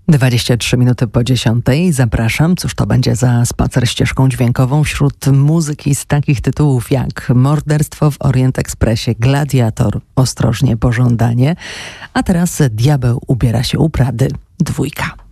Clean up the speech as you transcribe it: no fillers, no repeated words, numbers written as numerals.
23 minuty po 10:00. Zapraszam. Cóż to będzie za spacer ścieżką dźwiękową wśród muzyki z takich tytułów jak Morderstwo w Orient Expressie, Gladiator, Ostrożnie pożądanie, a teraz Diabeł ubiera się u Prady, 2.